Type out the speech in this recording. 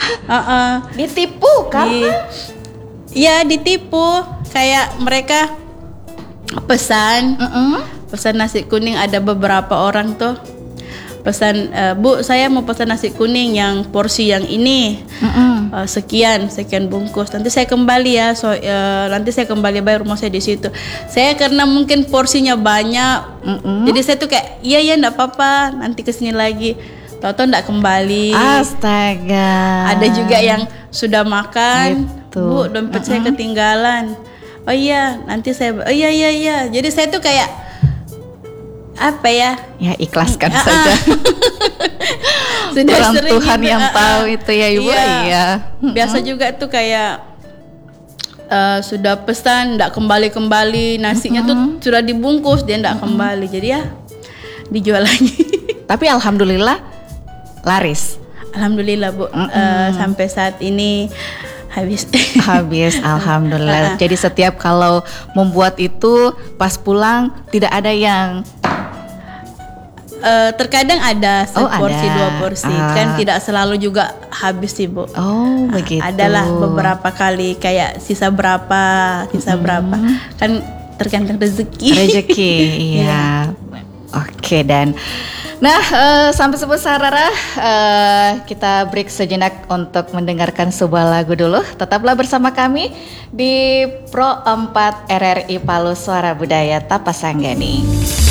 Ditipu kan? Iya ditipu. Kayak mereka pesan nasi kuning, ada beberapa orang tuh pesan, Bu saya mau pesan nasi kuning yang porsi yang ini, sekian bungkus, nanti saya kembali ya, nanti saya kembali bayar, rumah saya di situ. Saya karena mungkin porsinya banyak, jadi saya tuh kayak iya enggak apa-apa, nanti kesini lagi. Tahu-tahu enggak kembali. Astaga. Ada juga yang sudah makan, gitu. Bu dompet saya ketinggalan. Oh iya, nanti saya. Oh iya. Jadi saya tuh kayak apa ya? Ya ikhlaskan saja. Sudah orang sering Tuhan gitu, yang tahu itu ya Ibu. Iya. Biasa juga tuh kayak sudah pesan enggak kembali, nasinya tuh sudah dibungkus dia enggak kembali. Jadi ya dijual lagi. Tapi alhamdulillah laris. Alhamdulillah Bu, sampai saat ini habis. Alhamdulillah. Jadi setiap kalau membuat itu pas pulang tidak ada yang terkadang ada seporsi dua porsi, kan tidak selalu juga habis sih Bu. Oh begitu. Adalah beberapa kali kayak sisa berapa, kan tergantung rezeki. Iya. Oke dan nah, sampai sebut Sarara, kita break sejenak untuk mendengarkan sebuah lagu dulu. Tetaplah bersama kami di Pro 4 RRI Palu Suara Budaya Tapasanggani.